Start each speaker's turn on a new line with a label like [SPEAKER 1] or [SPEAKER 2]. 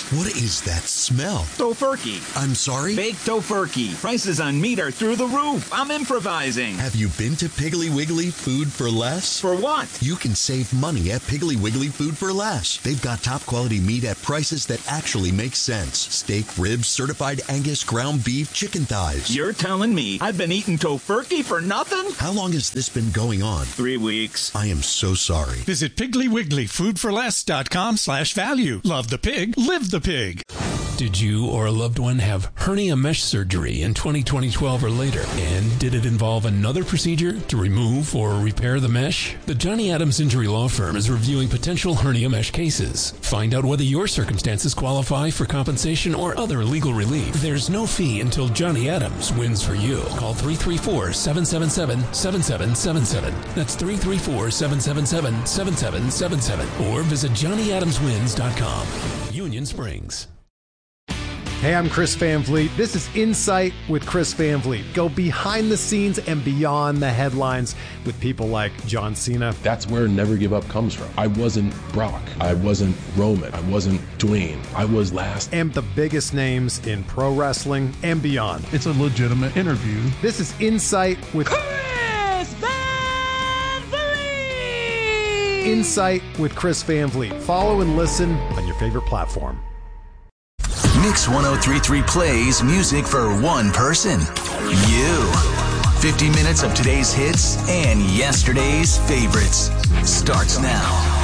[SPEAKER 1] What is that smell?
[SPEAKER 2] Tofurkey.
[SPEAKER 1] I'm sorry?
[SPEAKER 2] Baked Tofurkey. Prices on meat are through the roof. I'm improvising.
[SPEAKER 1] Have you been to Piggly Wiggly Food for Less?
[SPEAKER 2] For what?
[SPEAKER 1] You can save money at Piggly Wiggly Food for Less. They've got top quality meat at prices that actually make sense. Steak, ribs, certified Angus, ground beef, chicken thighs.
[SPEAKER 2] You're telling me I've been eating Tofurkey for nothing?
[SPEAKER 1] How long has this been going on?
[SPEAKER 2] 3 weeks.
[SPEAKER 1] I am so sorry.
[SPEAKER 3] Visit PigglyWigglyFoodForLess.com/value. Love the pig, live the pig.
[SPEAKER 4] Did you or a loved one have hernia mesh surgery in 2012 or later? And did it involve another procedure to remove or repair the mesh? The Johnny Adams Injury Law Firm is reviewing potential hernia mesh cases. Find out whether your circumstances qualify for compensation or other legal relief. There's no fee until Johnny Adams wins for you. Call 334-777-7777. That's 334-777-7777. Or visit JohnnyAdamsWins.com. Union Springs.
[SPEAKER 5] Hey, I'm Chris Van Vliet. This is Insight with Chris Van Vliet. Go behind the scenes and beyond the headlines with people like John Cena.
[SPEAKER 6] That's where Never Give Up comes from. I wasn't Brock. I wasn't Roman. I wasn't Dwayne. I was last.
[SPEAKER 5] And the biggest names in pro wrestling and beyond.
[SPEAKER 7] It's a legitimate interview.
[SPEAKER 5] This is Insight with
[SPEAKER 8] Chris Van Vliet.
[SPEAKER 5] Insight with Chris Van Vliet. Follow and listen on your favorite platform.
[SPEAKER 9] Mix 1033 plays music for one person. You. 50 minutes of today's hits and yesterday's favorites starts now.